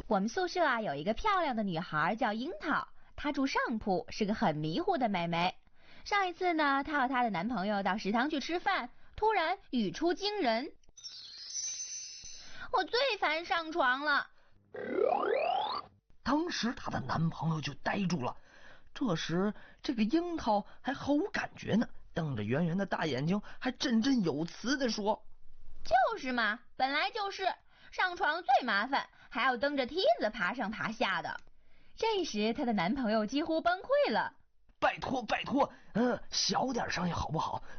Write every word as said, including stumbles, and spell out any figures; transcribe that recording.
我们宿舍啊有一个漂亮的女孩叫樱桃，她住上铺，是个很迷糊的妹妹。上一次呢，她和她的男朋友到食堂去吃饭，突然语出惊人：我最烦上床了。 当时她的男朋友就呆住了。这时这个樱桃还毫无感觉呢，瞪着圆圆的大眼睛，还振振有词地说： 就是嘛，本来就是上床最麻烦，还要蹬着梯子爬上爬下的。这时她的男朋友几乎崩溃了： 拜托拜托，嗯，小点声音好不好？